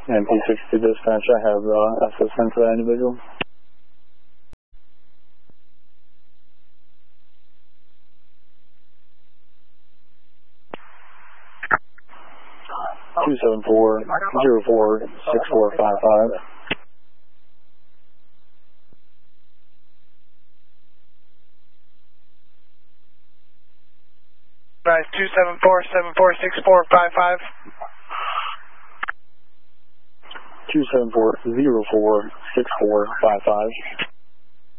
And P62 dispatch, I have SSN for that individual. Two 274-04-6455. Nice, 274-74-6455. 274-04-6455.